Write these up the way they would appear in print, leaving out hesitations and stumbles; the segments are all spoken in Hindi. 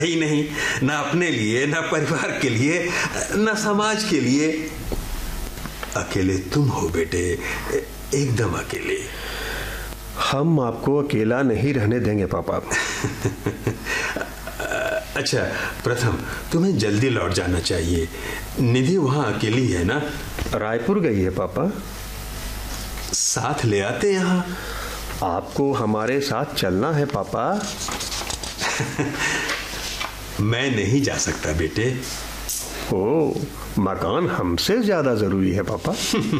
ही नहीं, ना अपने लिए, ना परिवार के लिए, ना समाज के लिए। अकेले तुम हो बेटे, एकदम अकेले। हम आपको अकेला नहीं रहने देंगे पापा। अच्छा प्रथम, तुम्हें जल्दी लौट जाना चाहिए। निधि वहां अकेली है ना? रायपुर गई है पापा। साथ ले आते यहाँ। आपको हमारे साथ चलना है पापा। मैं नहीं जा सकता बेटे। ओ, मकान हमसे ज्यादा जरूरी है पापा।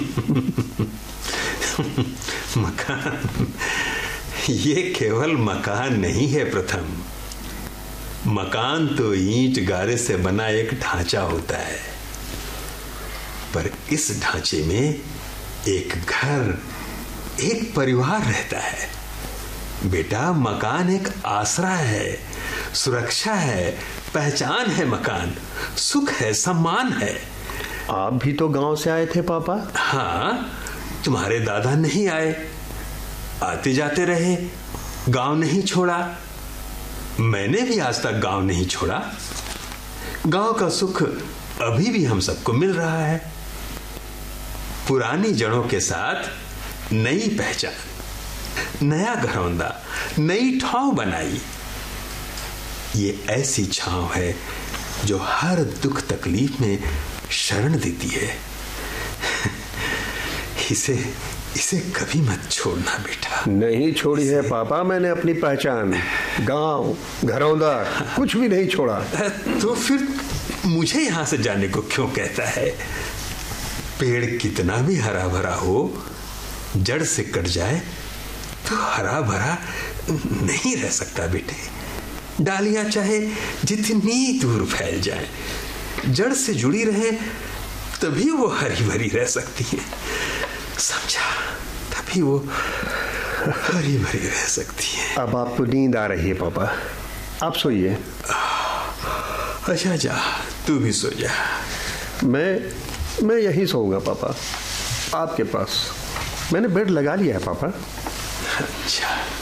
मकान? ये केवल मकान नहीं है प्रथम। मकान तो ईंट गारे से बना एक ढांचा होता है, पर इस ढांचे में एक घर, एक परिवार रहता है। बेटा, मकान एक आसरा है, सुरक्षा है, पहचान है। मकान सुख है, सम्मान है। आप भी तो गांव से आए थे पापा। हाँ, तुम्हारे दादा नहीं आए, आते जाते रहे, गांव नहीं छोड़ा। मैंने भी आज तक गांव नहीं छोड़ा। गांव का सुख अभी भी हम सबको मिल रहा है। पुरानी जड़ों के साथ नई पहचान, नया घरौंदा, नई ठाव बनाई। ये ऐसी छांव है जो हर दुख तकलीफ में शरण देती है। इसे कभी मत छोड़ना बेटा। नहीं छोड़ी है पापा मैंने अपनी पहचान। गांव, घरौंदा कुछ भी नहीं छोड़ा। तो फिर मुझे यहां से जाने को क्यों कहता है? पेड़ कितना भी हरा भरा हो, जड़ से कट जाए तो हरा भरा नहीं रह सकता बेटे। डालियां चाहे जितनी दूर फैल जाए, जड़ से जुड़ी रहे तभी वो हरी भरी रह सकती है। समझा? तभी वो हरी भरी रह सकती है। अब आपको नींद आ रही है पापा, आप सोइए। अच्छा जा, तू भी सो जा। मैं यहीं सोऊंगा पापा, आपके पास। मैंने बेड लगा लिया है पापा। अच्छा।